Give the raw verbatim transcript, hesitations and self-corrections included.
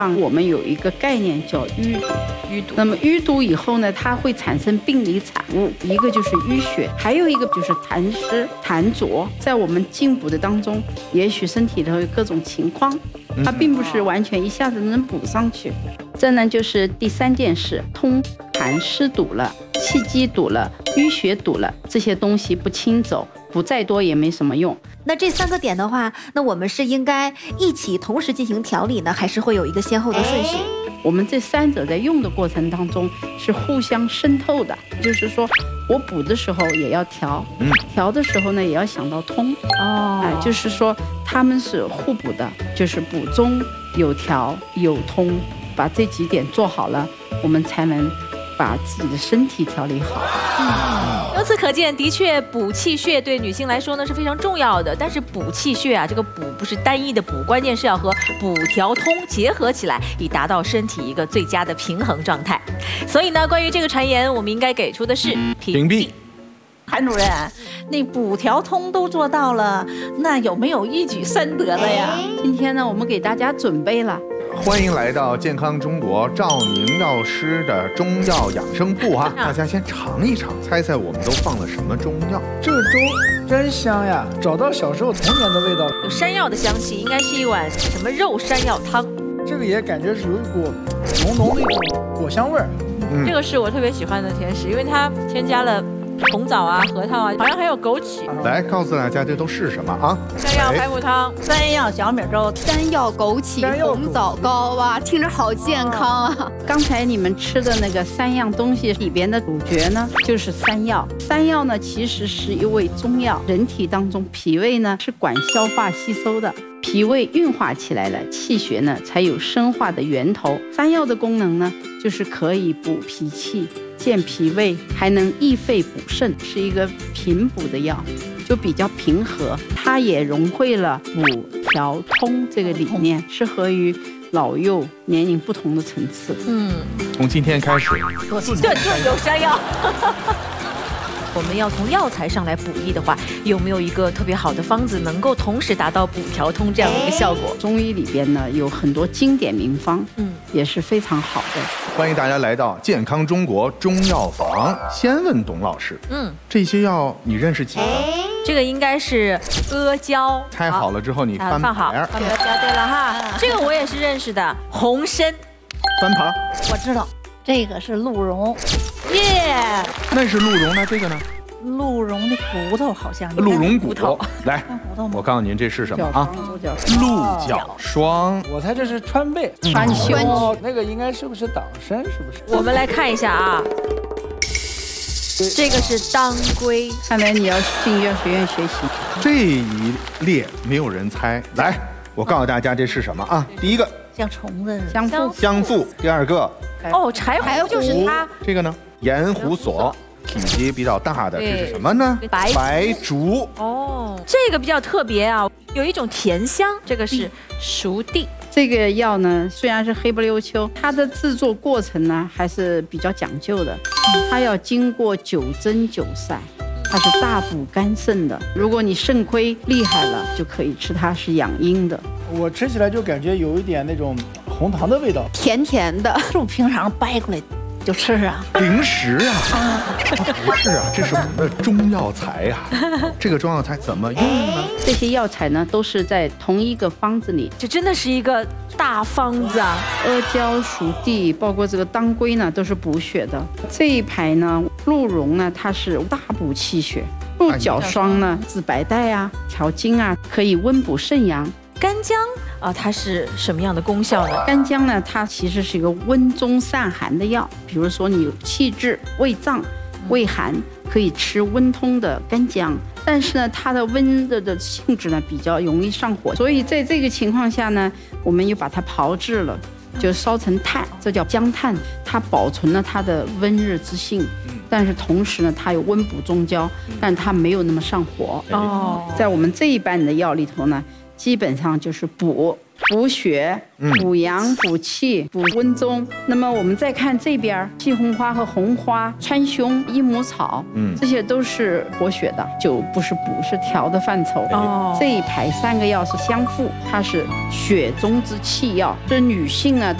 我们有一个概念叫淤堵，淤堵。那么淤堵以后呢，它会产生病理产物，一个就是淤血，还有一个就是痰湿、痰浊。在我们进补的当中，也许身体头有各种情况，它并不是完全一下子能补上去。这呢就是第三件事，通痰湿堵了，气机堵了，淤血堵了，这些东西不清走，补再多也没什么用。 那这三个点的话，那我们是应该一起同时进行调理呢，还是会有一个先后的顺序？ 我们这三者在用的过程当中是互相渗透的，就是说我补的时候也要调，嗯，调的时候呢也要想到通，哦，哎，就是说他们是互补的，就是补中有调有通，把这几点做好了，我们才能把自己的身体调理好。 嗯，由此可见，的确补气血对女性来说呢是非常重要的。但是补气血啊，这个补不是单一的补，关键是要和补调通结合起来，以达到身体一个最佳的平衡状态。所以呢，关于这个谗言，我们应该给出的是屏蔽。 韩主任，那补调通都做到了，那有没有一举三得的呀？ 今天呢，我们给大家准备了。 欢迎来到健康中国赵宁药师的中药养生部哈，大家先尝一尝，猜猜我们都放了什么中药？ 这个粥真香呀，找到小时候童年的味道。 有山药的香气，应该是一碗什么肉山药汤。 这个也感觉是有一股浓浓的一种果香味儿。 嗯，这个是我特别喜欢的甜食，因为它添加了红枣啊、核桃啊，好像还有枸杞。 来告诉大家这都是什么啊？ 山药排骨汤、 山药小米粥、 山药枸杞红枣糕啊，听着好健康啊！ 刚才你们吃的那个三样东西里边的主角呢，就是山药。山药呢，其实是一味中药，人体当中脾胃呢是管消化吸收的。脾胃运化起来了，气血呢才有生化的源头。山药的功能呢，就是可以补脾气、健脾胃，还能益肺补肾，是一个平补的药，就比较平和。它也融汇了补调通这个理念，适合于老幼年龄不同的层次。 嗯， 从今天开始， 顿顿有山药。我们要从药材上来补益的话，有没有一个特别好的方子，能够同时达到补调通这样的一个效果？ 中医里边呢有很多经典名方，嗯，也是非常好的。 欢迎大家来到健康中国中药房。先问董老师，嗯，这些药你认识几个？ 这个应该是阿胶。 猜好了之后你翻牌。 放好，阿胶对了哈，这个我也是认识的。红参， 翻牌。 我知道，这个是鹿茸。耶， 那是鹿茸，那这个呢？ 鹿茸的骨头好像。 鹿茸骨头，来，我告诉您这是什么啊？鹿角霜。 我猜这是川贝、 川芎。 哦，那个应该是不是党参？是不是？ 我们来看一下啊，这个是当归。 看来你要进药学院学习。 这一列没有人猜，来，我告诉大家这是什么啊？第一个像虫子， 香附。 香附。第二个。 哦，柴胡就是它。 这个呢，盐胡索，体积比较大的，这是什么呢？白白术。 哦，这个比较特别啊，有一种甜香，这个是熟地。 这个药呢，虽然是黑不溜秋，它的制作过程呢还是比较讲究的，它要经过九蒸九晒。它是大补肝肾的，如果你肾亏厉害了，就可以吃它，是养阴的。 我吃起来就感觉有一点那种红糖的味道， 甜甜的， 是不平常掰过来就吃啊？ 零食啊？不是啊，这是我们的中药材啊。这个中药材怎么用呢？ 这些药材呢，都是在同一个方子里。 这真的是一个大方子啊！ 阿胶、熟地，包括这个当归呢，都是补血的。这一排呢，鹿茸呢，它是大补气血；鹿角霜呢，治白带啊、调经啊，可以温补肾阳。 干姜啊，它是什么样的功效呢？ 干姜呢，它其实是一个温中散寒的药。比如说你有气滞、胃胀、胃寒，可以吃温通的干姜。但是呢，它的温的的性质呢比较容易上火，所以在这个情况下呢，我们又把它炮制了，就烧成炭，这叫姜炭。它保存了它的温热之性，但是同时呢，它有温补中焦，但它没有那么上火。哦，在我们这一版的药里头呢，基本上就是补补血、 嗯补阳、补气、补温中。那么我们再看这边，西红花和红花、川芎、益母草， 嗯这些都是活血的，就不是补，是调的范畴。 哦这一排三个药是相附，它是血中之气药。这女性呢，